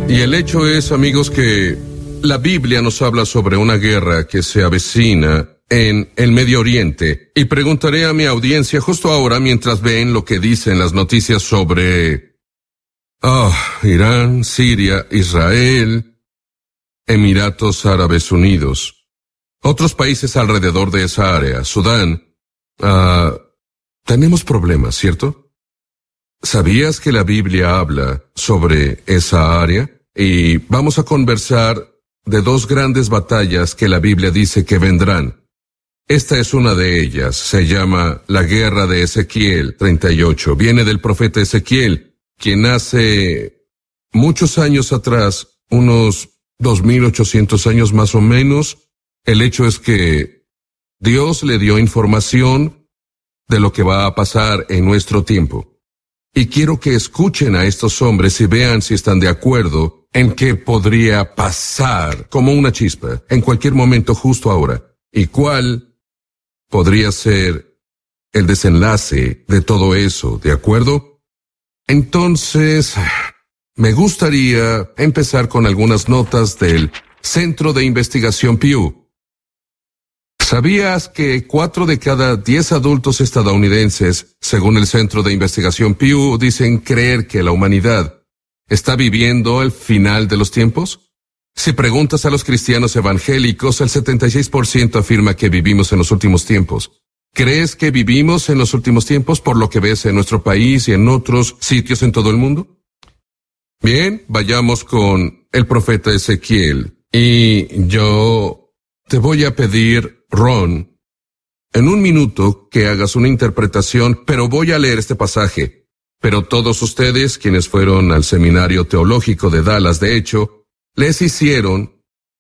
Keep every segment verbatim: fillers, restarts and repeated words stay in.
Y el hecho es, amigos, que la Biblia nos habla sobre una guerra que se avecina en el Medio Oriente. Y preguntaré a mi audiencia justo ahora, mientras ven lo que dicen las noticias sobre oh, Irán, Siria, Israel, Emiratos Árabes Unidos, otros países alrededor de esa área, Sudán. Uh, tenemos problemas, ¿cierto? ¿Sabías que la Biblia habla sobre esa área? Y vamos a conversar de dos grandes batallas que la Biblia dice que vendrán. Esta es una de ellas. Se llama la Guerra de Ezequiel treinta y ocho. Viene del profeta Ezequiel, quien hace muchos años atrás, unos dos mil ochocientos años más o menos, el hecho es que Dios le dio información de lo que va a pasar en nuestro tiempo. Y quiero que escuchen a estos hombres y vean si están de acuerdo en que podría pasar como una chispa en cualquier momento justo ahora. ¿Y cuál podría ser el desenlace de todo eso? ¿De acuerdo? Entonces, me gustaría empezar con algunas notas del Centro de Investigación Pew. ¿Sabías que cuatro de cada diez adultos estadounidenses, según el Centro de Investigación Pew, dicen creer que la humanidad está viviendo el final de los tiempos? Si preguntas a los cristianos evangélicos, el setenta y seis por ciento afirma que vivimos en los últimos tiempos. ¿Crees que vivimos en los últimos tiempos por lo que ves en nuestro país y en otros sitios en todo el mundo? Bien, vayamos con el profeta Ezequiel. Y yo te voy a pedir, Ron, en un minuto que hagas una interpretación, pero voy a leer este pasaje. Pero todos ustedes, quienes fueron al seminario teológico de Dallas, de hecho, les hicieron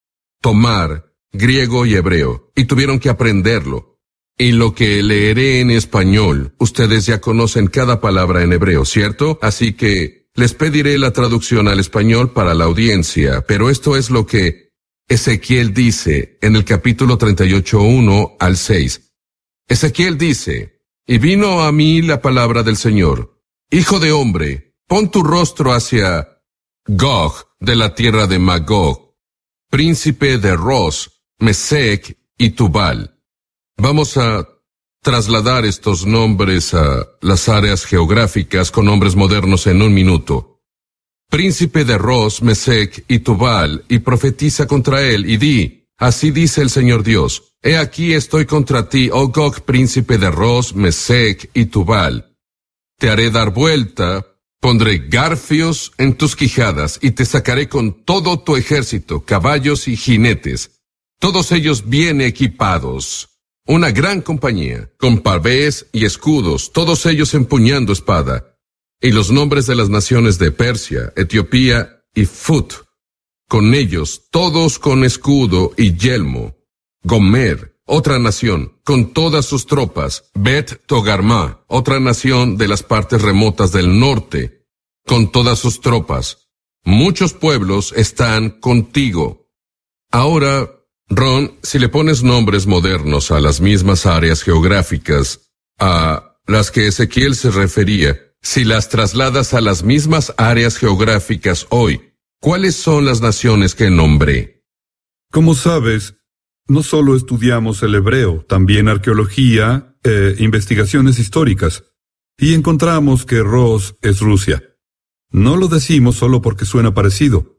tomar griego y hebreo, y tuvieron que aprenderlo. Y lo que leeré en español, ustedes ya conocen cada palabra en hebreo, ¿cierto? Así que les pediré la traducción al español para la audiencia, pero esto es lo que Ezequiel dice en el capítulo treinta y ocho, uno al seis. Ezequiel dice, y vino a mí la palabra del Señor. Hijo de hombre, pon tu rostro hacia Gog de la tierra de Magog, príncipe de Ros, Mesec y Tubal. Vamos a trasladar estos nombres a las áreas geográficas con nombres modernos en un minuto. Príncipe de Ros, Mesec y Tubal, y profetiza contra él, y di, así dice el Señor Dios, he aquí estoy contra ti, oh Gog, príncipe de Ros, Mesec y Tubal. Te haré dar vuelta, pondré garfios en tus quijadas, y te sacaré con todo tu ejército, caballos y jinetes, todos ellos bien equipados. Una gran compañía, con pavés y escudos, todos ellos empuñando espada, y los nombres de las naciones de Persia, Etiopía y Fut, con ellos, todos con escudo y yelmo. Gomer, otra nación, con todas sus tropas. Bet Togarmá, otra nación de las partes remotas del norte, con todas sus tropas. Muchos pueblos están contigo. Ahora, Ron, si le pones nombres modernos a las mismas áreas geográficas a las que Ezequiel se refería, si las trasladas a las mismas áreas geográficas hoy, ¿cuáles son las naciones que nombré? Como sabes, no solo estudiamos el hebreo, también arqueología e investigaciones históricas, y encontramos que Ros es Rusia. No lo decimos solo porque suena parecido.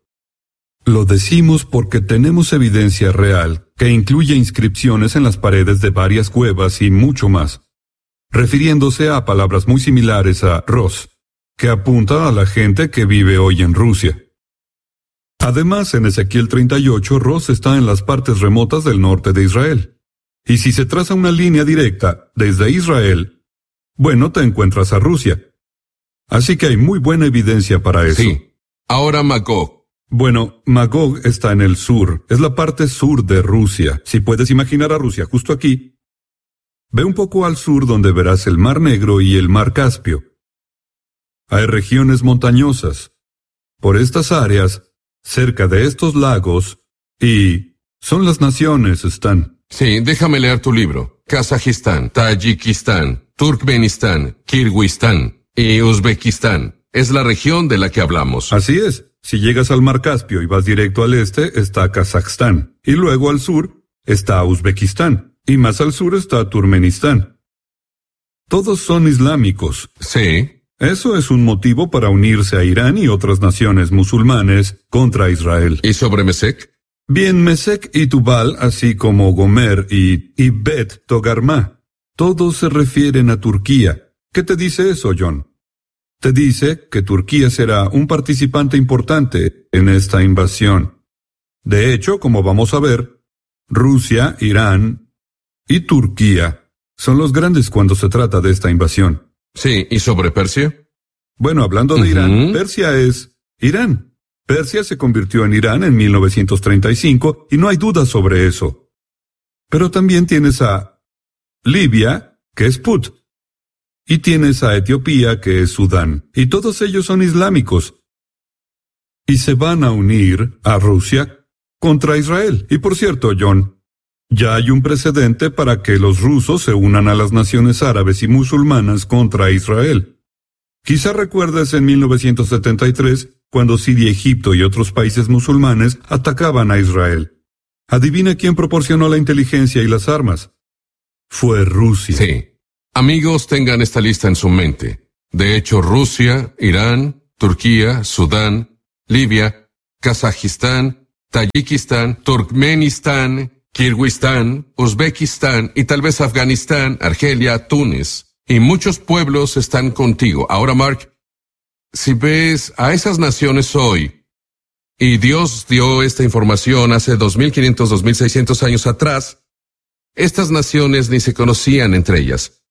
Lo decimos porque tenemos evidencia real que incluye inscripciones en las paredes de varias cuevas y mucho más, refiriéndose a palabras muy similares a Ros, que apunta a la gente que vive hoy en Rusia. Además, en Ezequiel treinta y ocho, Ros está en las partes remotas del norte de Israel. Y si se traza una línea directa desde Israel, bueno, te encuentras a Rusia. Así que hay muy buena evidencia para eso. Sí. Ahora Magog. Bueno, Magog está en el sur, es la parte sur de Rusia. Si puedes imaginar a Rusia justo aquí, ve un poco al sur donde verás el Mar Negro y el Mar Caspio. Hay regiones montañosas. Por estas áreas, cerca de estos lagos, y son las naciones, están. Sí, déjame leer tu libro. Kazajistán, Tayikistán, Turkmenistán, Kirguistán y Uzbekistán. Es la región de la que hablamos. Así es. si llegas al Mar Caspio y vas directo al este, está Kazajstán. Y luego al sur está Uzbekistán. Y más al sur está Turkmenistán. Todos son islámicos. Sí. Eso es un motivo para unirse a Irán y otras naciones musulmanes contra Israel. ¿Y sobre Mesec? Bien, Mesec y Tubal, así como Gomer y, y Bet Togarmá, todos se refieren a Turquía. ¿Qué te dice eso, John? Te dice que Turquía será un participante importante en esta invasión. De hecho, como vamos a ver, Rusia, Irán y Turquía son los grandes cuando se trata de esta invasión. Sí, ¿y sobre Persia? Bueno, hablando de uh-huh. Irán, Persia es Irán. Persia se convirtió en Irán en mil novecientos treinta y cinco y no hay duda sobre eso. Pero también tienes a Libia, que es Put, y tienes a Etiopía, que es Sudán, y todos ellos son islámicos. Y se van a unir a Rusia contra Israel. Y por cierto, John, ya hay un precedente para que los rusos se unan a las naciones árabes y musulmanas contra Israel. Quizá recuerdes en mil novecientos setenta y tres, cuando Siria, Egipto y otros países musulmanes atacaban a Israel. Adivina quién proporcionó la inteligencia y las armas. Fue Rusia. Sí. Amigos, tengan esta lista en su mente. De hecho, Rusia, Irán, Turquía, Sudán, Libia, Kazajistán, Tayikistán, Turkmenistán, Kirguistán, Uzbekistán y tal vez Afganistán, Argelia, Túnez. Y muchos pueblos están contigo. Ahora, Mark, si ves a esas naciones hoy, y Dios dio esta información hace dos mil quinientos, dos mil seiscientos años atrás, estas naciones ni se conocían entre ellas.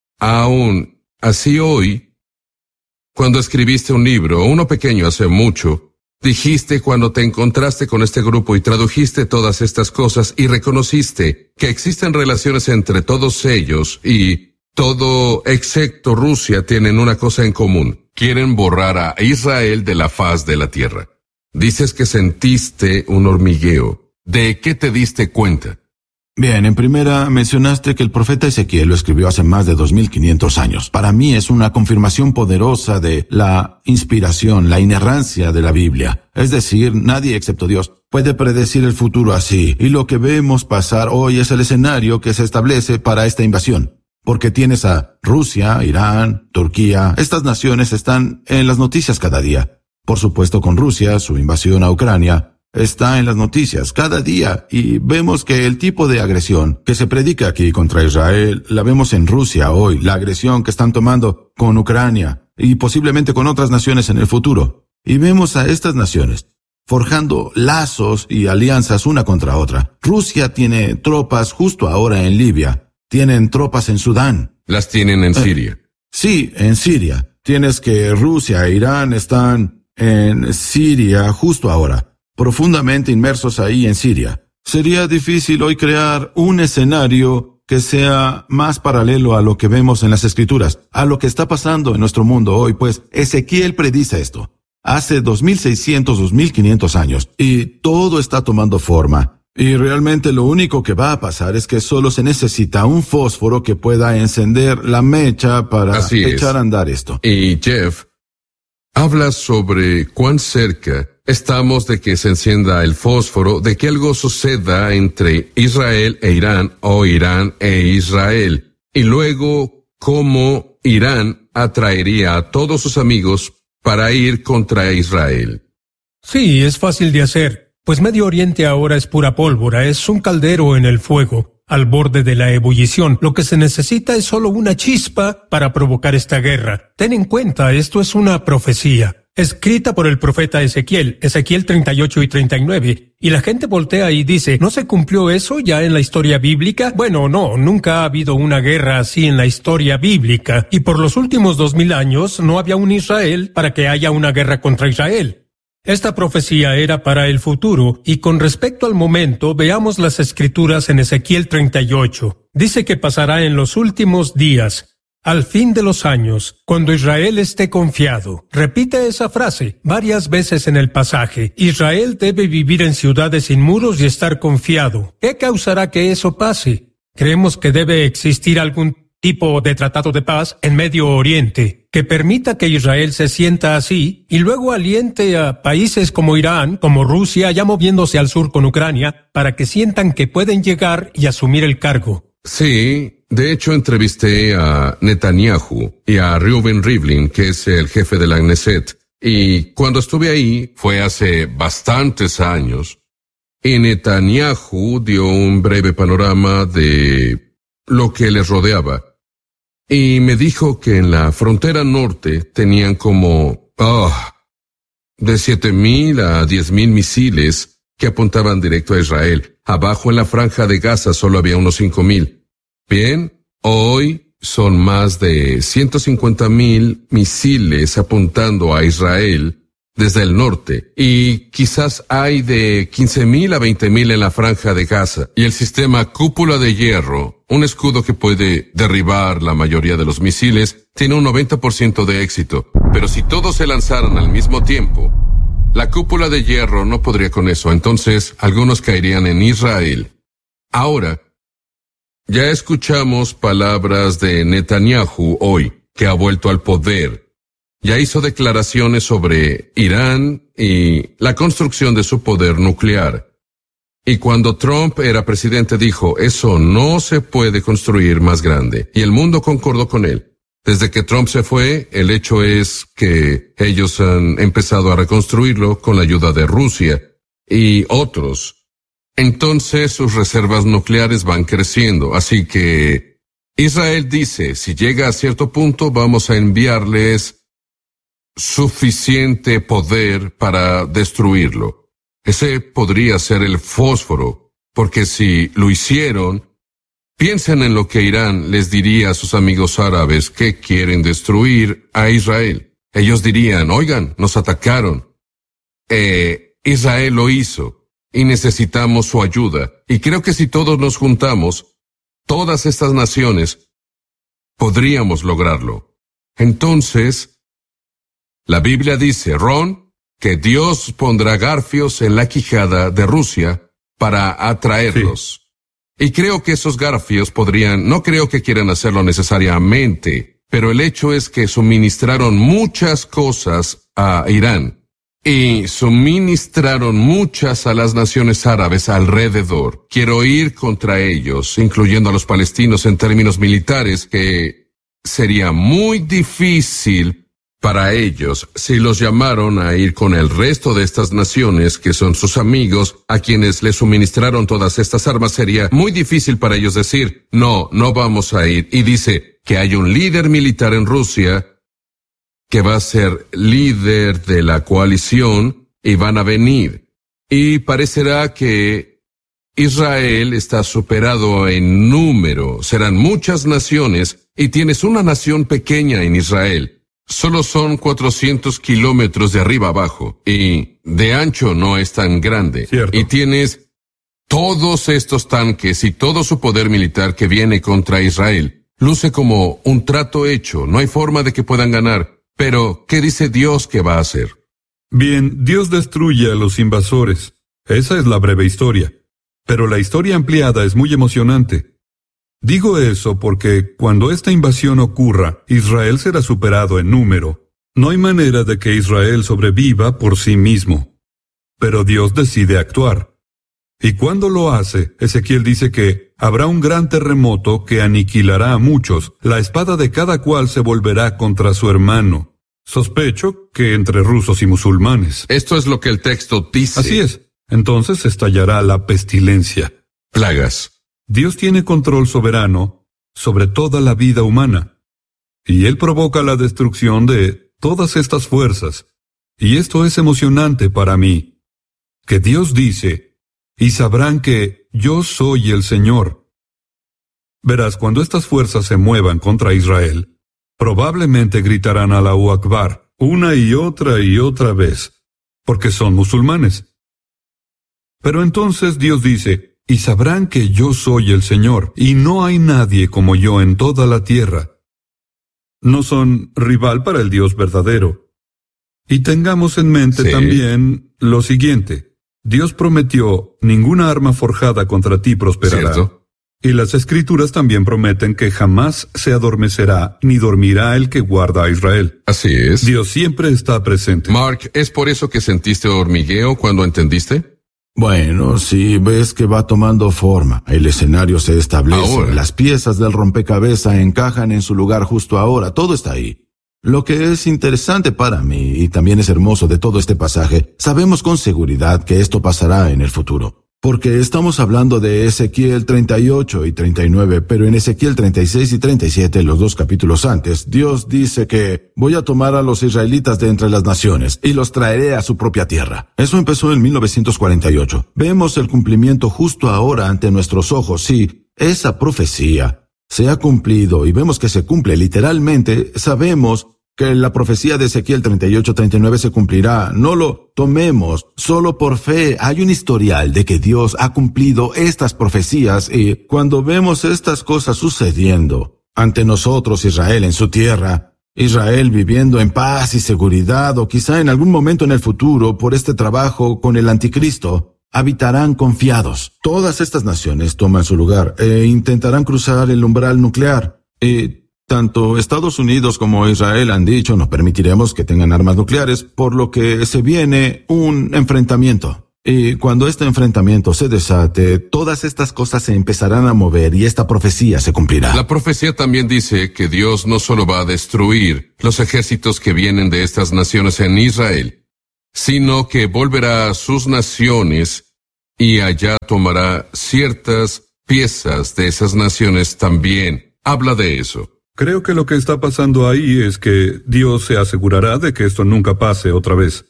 Aún así hoy, cuando escribiste un libro, uno pequeño hace mucho, dijiste cuando te encontraste con este grupo y tradujiste todas estas cosas y reconociste que existen relaciones entre todos ellos y todo excepto Rusia tienen una cosa en común. Quieren borrar a Israel de la faz de la tierra. Dices que sentiste un hormigueo. ¿De qué te diste cuenta? Bien, en primera, mencionaste que el profeta Ezequiel lo escribió hace más de dos mil quinientos años. Para mí es una confirmación poderosa de la inspiración, la inerrancia de la Biblia. Es decir, nadie excepto Dios puede predecir el futuro así. Y lo que vemos pasar hoy es el escenario que se establece para esta invasión. Porque tienes a Rusia, Irán, Turquía. Estas naciones están en las noticias cada día. Por supuesto, con Rusia, su invasión a Ucrania está en las noticias cada día y vemos que el tipo de agresión que se predica aquí contra Israel la vemos en Rusia hoy, la agresión que están tomando con Ucrania y posiblemente con otras naciones en el futuro. Y vemos a estas naciones forjando lazos y alianzas una contra otra. Rusia tiene tropas justo ahora en Libia, tienen tropas en Sudán. Las tienen en Siria. Eh, sí, en Siria. Tienes que Rusia e Irán están en Siria justo ahora, profundamente inmersos ahí en Siria. Sería difícil hoy crear un escenario que sea más paralelo a lo que vemos en las Escrituras, a lo que está pasando en nuestro mundo hoy, pues Ezequiel predice esto hace dos mil seiscientos, dos mil quinientos años, y todo está tomando forma. Y realmente lo único que va a pasar es que solo se necesita un fósforo que pueda encender la mecha para Así echar es. a andar esto. Y Jeff, habla sobre cuán cerca estamos de que se encienda el fósforo, de que algo suceda entre Israel e Irán o Irán e Israel. Y luego, cómo Irán atraería a todos sus amigos para ir contra Israel. Sí, es fácil de hacer, pues Medio Oriente ahora es pura pólvora, es un caldero en el fuego, al borde de la ebullición. Lo que se necesita es solo una chispa para provocar esta guerra. Ten en cuenta, esto es una profecía escrita por el profeta Ezequiel, Ezequiel treinta y ocho y treinta y nueve, y la gente voltea y dice, ¿no se cumplió eso ya en la historia bíblica? Bueno, no, nunca ha habido una guerra así en la historia bíblica, y por los últimos dos mil años no había un Israel para que haya una guerra contra Israel. Esta profecía era para el futuro, y con respecto al momento, veamos las escrituras en Ezequiel treinta y ocho. Dice que pasará en los últimos días, al fin de los años, cuando Israel esté confiado. Repite esa frase varias veces en el pasaje. Israel debe vivir en ciudades sin muros y estar confiado. ¿Qué causará que eso pase? Creemos que debe existir algún tipo de tratado de paz en Medio Oriente, que permita que Israel se sienta así y luego aliente a países como Irán, como Rusia, ya moviéndose al sur con Ucrania, para que sientan que pueden llegar y asumir el cargo. Sí, de hecho entrevisté a Netanyahu y a Reuven Rivlin, que es el jefe de la Knesset, y cuando estuve ahí fue hace bastantes años, y Netanyahu dio un breve panorama de lo que les rodeaba. Y me dijo que en la frontera norte tenían como, oh, de siete mil a diez mil misiles que apuntaban directo a Israel. Abajo en la franja de Gaza solo había unos cinco mil. Bien, hoy son más de ciento cincuenta mil misiles apuntando a Israel desde el norte, y quizás hay de quince mil a veinte mil en la franja de Gaza. Y el sistema cúpula de hierro, un escudo que puede derribar la mayoría de los misiles, tiene un noventa por ciento de éxito. Pero si todos se lanzaran al mismo tiempo, la cúpula de hierro no podría con eso, entonces algunos caerían en Israel. Ahora, ya escuchamos palabras de Netanyahu hoy, que ha vuelto al poder. Ya hizo declaraciones sobre Irán y la construcción de su poder nuclear. Y cuando Trump era presidente dijo, eso no se puede construir más grande. Y el mundo concordó con él. Desde que Trump se fue, el hecho es que ellos han empezado a reconstruirlo con la ayuda de Rusia y otros. Entonces sus reservas nucleares van creciendo. Así que Israel dice, si llega a cierto punto vamos a enviarles suficiente poder para destruirlo. Ese podría ser el fósforo, porque si lo hicieron, piensen en lo que Irán les diría a sus amigos árabes que quieren destruir a Israel. Ellos dirían, oigan, nos atacaron. Eh, Israel lo hizo y necesitamos su ayuda. Y creo que si todos nos juntamos, todas estas naciones, podríamos lograrlo. Entonces, la Biblia dice, Ron, que Dios pondrá garfios en la quijada de Rusia para atraerlos. Sí. Y creo que esos garfios podrían, no creo que quieran hacerlo necesariamente, pero el hecho es que suministraron muchas cosas a Irán y suministraron muchas a las naciones árabes alrededor. Quiero ir contra ellos, incluyendo a los palestinos en términos militares, que sería muy difícil para ellos, si los llamaron a ir con el resto de estas naciones, que son sus amigos, a quienes les suministraron todas estas armas, sería muy difícil para ellos decir, no, no vamos a ir. Y dice que hay un líder militar en Rusia que va a ser líder de la coalición y van a venir. Y parecerá que Israel está superado en número, serán muchas naciones, y tienes una nación pequeña en Israel. Solo son cuatrocientos kilómetros de arriba abajo, y de ancho no es tan grande. Cierto. Y tienes todos estos tanques y todo su poder militar que viene contra Israel. Luce como un trato hecho, no hay forma de que puedan ganar. Pero, ¿qué dice Dios que va a hacer? Bien, Dios destruye a los invasores. Esa es la breve historia. Pero la historia ampliada es muy emocionante. Digo eso porque cuando esta invasión ocurra, Israel será superado en número. No hay manera de que Israel sobreviva por sí mismo. Pero Dios decide actuar. Y cuando lo hace, Ezequiel dice que habrá un gran terremoto que aniquilará a muchos. La espada de cada cual se volverá contra su hermano. Sospecho que entre rusos y musulmanes. Esto es lo que el texto dice. Así es. Entonces estallará la pestilencia. Plagas. Dios tiene control soberano sobre toda la vida humana, y Él provoca la destrucción de todas estas fuerzas. Y esto es emocionante para mí, que Dios dice, y sabrán que yo soy el Señor. Verás, cuando estas fuerzas se muevan contra Israel, probablemente gritarán Allahu Akbar una y otra y otra vez, porque son musulmanes. Pero entonces Dios dice, y sabrán que yo soy el Señor, y no hay nadie como yo en toda la tierra. No son rival para el Dios verdadero. Y tengamos en mente Sí. también lo siguiente. Dios prometió, ninguna arma forjada contra ti prosperará. ¿Cierto? Y las Escrituras también prometen que jamás se adormecerá ni dormirá el que guarda a Israel. Así es. Dios siempre está presente. Mark, ¿es por eso que sentiste hormigueo cuando entendiste? Bueno, si ves que va tomando forma, el escenario se establece, Ahora. las piezas del rompecabezas encajan en su lugar justo ahora, todo está ahí. Lo que es interesante para mí, y también es hermoso de todo este pasaje, sabemos con seguridad que esto pasará en el futuro. Porque estamos hablando de Ezequiel treinta y ocho y treinta y nueve, pero en Ezequiel treinta y seis y treinta y siete, los dos capítulos antes, Dios dice que voy a tomar a los israelitas de entre las naciones y los traeré a su propia tierra. Eso empezó en mil novecientos cuarenta y ocho. Vemos el cumplimiento justo ahora ante nuestros ojos. Sí, esa profecía se ha cumplido y vemos que se cumple literalmente. Sabemos que la profecía de Ezequiel treinta y ocho treinta y nueve se cumplirá. No lo tomemos solo por fe. Hay un historial de que Dios ha cumplido estas profecías y cuando vemos estas cosas sucediendo ante nosotros, Israel en su tierra, Israel viviendo en paz y seguridad, o quizá en algún momento en el futuro por este trabajo con el anticristo, habitarán confiados. Todas estas naciones toman su lugar e intentarán cruzar el umbral nuclear. Y tanto Estados Unidos como Israel han dicho no permitiremos que tengan armas nucleares, por lo que se viene un enfrentamiento. Y cuando este enfrentamiento se desate, todas estas cosas se empezarán a mover y esta profecía se cumplirá. La profecía también dice que Dios no solo va a destruir los ejércitos que vienen de estas naciones en Israel, sino que volverá a sus naciones y allá tomará ciertas piezas de esas naciones también. Habla de eso. Creo que lo que está pasando ahí es que Dios se asegurará de que esto nunca pase otra vez.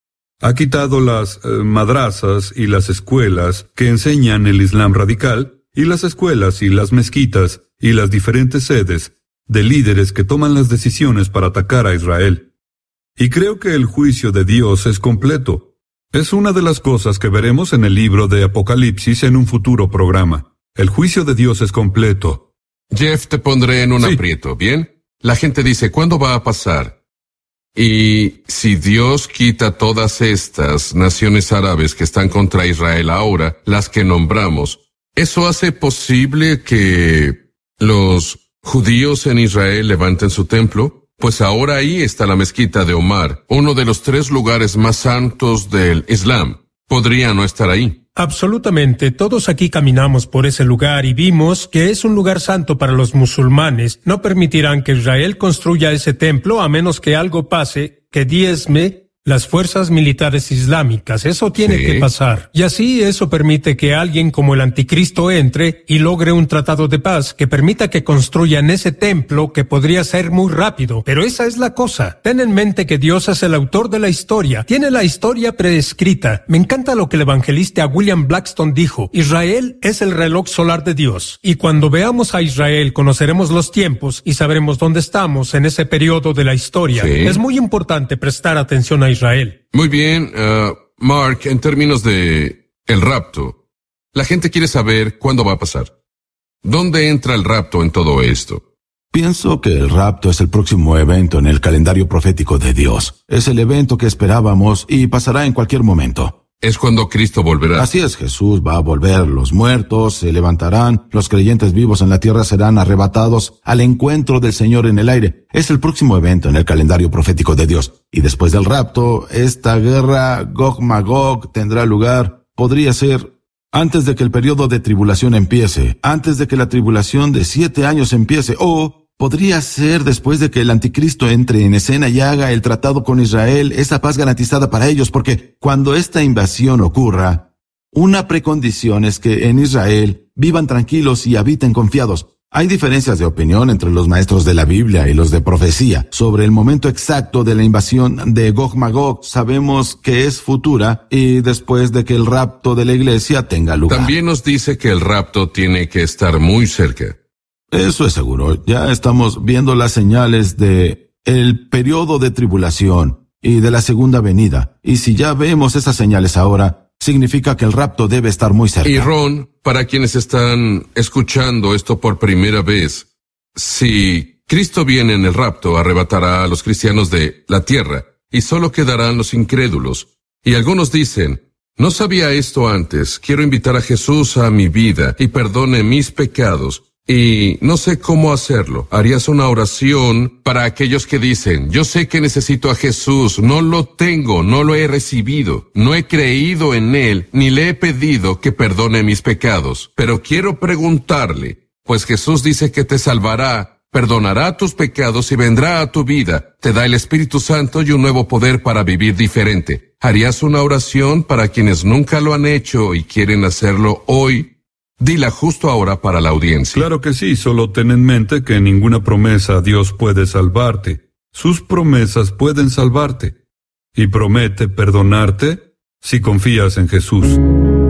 Ha quitado las eh, madrazas y las escuelas que enseñan el Islam radical, y las escuelas y las mezquitas y las diferentes sedes de líderes que toman las decisiones para atacar a Israel. Y creo que el juicio de Dios es completo. Es una de las cosas que veremos en el libro de Apocalipsis en un futuro programa. El juicio de Dios es completo. Jeff, te pondré en un Sí. aprieto, ¿bien? La gente dice, ¿cuándo va a pasar? Y si Dios quita todas estas naciones árabes que están contra Israel ahora, las que nombramos, ¿eso hace posible que los judíos en Israel levanten su templo? Pues ahora ahí está la mezquita de Omar, uno de los tres lugares más santos del Islam. Podría no estar ahí. Absolutamente, todos aquí caminamos por ese lugar y vimos que es un lugar santo para los musulmanes. No permitirán que Israel construya ese templo a menos que algo pase que diezme las fuerzas militares islámicas. Eso tiene Sí. que pasar. Y así eso permite que alguien como el anticristo entre y logre un tratado de paz que permita que construyan ese templo, que podría ser muy rápido. Pero esa es la cosa. Ten en mente que Dios es el autor de la historia. Tiene la historia preescrita. Me encanta lo que el evangelista William Blackstone dijo. Israel es el reloj solar de Dios. Y cuando veamos a Israel, conoceremos los tiempos y sabremos dónde estamos en ese periodo de la historia. Sí. Es muy importante prestar atención a Israel. Muy bien, uh, Mark, en términos de el rapto, la gente quiere saber cuándo va a pasar. ¿Dónde entra el rapto en todo esto? Pienso que el rapto es el próximo evento en el calendario profético de Dios. Es el evento que esperábamos y pasará en cualquier momento. Es cuando Cristo volverá. Así es, Jesús va a volver, los muertos se levantarán, los creyentes vivos en la tierra serán arrebatados al encuentro del Señor en el aire. Es el próximo evento en el calendario profético de Dios. Y después del rapto, esta guerra Gog-Magog tendrá lugar. Podría ser antes de que el periodo de tribulación empiece, antes de que la tribulación de siete años empiece, o podría ser después de que el anticristo entre en escena y haga el tratado con Israel, esa paz garantizada para ellos, porque cuando esta invasión ocurra, una precondición es que en Israel vivan tranquilos y habiten confiados. Hay diferencias de opinión entre los maestros de la Biblia y los de profecía sobre el momento exacto de la invasión de Gog-Magog. Sabemos que es futura y después de que el rapto de la iglesia tenga lugar. También nos dice que el rapto tiene que estar muy cerca. Eso es seguro. Ya estamos viendo las señales de el periodo de tribulación y de la segunda venida. Y si ya vemos esas señales ahora, significa que el rapto debe estar muy cerca. Y Ron, para quienes están escuchando esto por primera vez, si Cristo viene en el rapto, arrebatará a los cristianos de la tierra y solo quedarán los incrédulos. Y algunos dicen, No sabía esto antes. Quiero invitar a Jesús a mi vida y perdone mis pecados. Y no sé cómo hacerlo. ¿Harías una oración para aquellos que dicen, yo sé que necesito a Jesús, no lo tengo, no lo he recibido, no he creído en Él, ni le he pedido que perdone mis pecados? Pero quiero preguntarle, pues Jesús dice que te salvará, perdonará tus pecados y vendrá a tu vida, te da el Espíritu Santo y un nuevo poder para vivir diferente. ¿Harías una oración para quienes nunca lo han hecho y quieren hacerlo hoy? Dila justo ahora para la audiencia. Claro que sí, solo ten en mente que ninguna promesa Dios puede salvarte. Sus promesas pueden salvarte. Y promete perdonarte si confías en Jesús.